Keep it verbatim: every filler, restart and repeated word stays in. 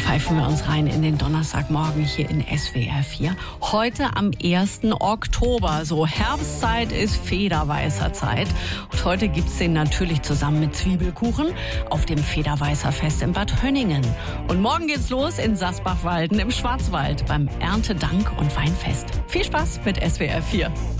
pfeifen wir uns rein in den Donnerstagmorgen hier in S W R vier. Heute am ersten Oktober, so Herbstzeit ist Federweißer Zeit. Und heute gibt's den natürlich zusammen mit Zwiebelkuchen auf dem Federweißer Fest in Bad Hönningen. Und morgen geht's los in Sasbachwalden im Schwarzwald beim Erntedank- und Weinfest. Viel Spaß mit S W R vier.